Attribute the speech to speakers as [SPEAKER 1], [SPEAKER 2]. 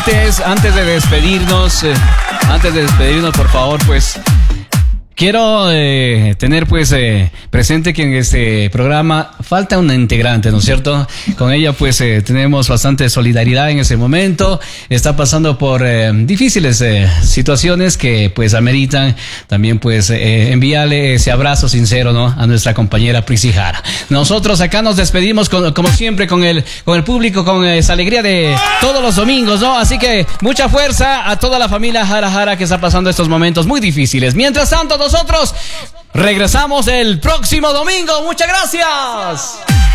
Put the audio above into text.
[SPEAKER 1] antes de despedirnos, por favor, pues quiero tener pues presente que en este programa falta una integrante, ¿no es cierto? Con ella pues tenemos bastante solidaridad en ese momento. Está pasando por difíciles situaciones que pues ameritan también pues enviarle ese abrazo sincero, ¿no? A nuestra compañera Prissy Jara. Nosotros acá nos despedimos como siempre con el público, con esa alegría de todos los domingos, ¿no? Así que mucha fuerza a toda la familia Jara Jara que está pasando estos momentos muy difíciles. Mientras tanto, nosotros regresamos el próximo domingo. ¡Muchas gracias!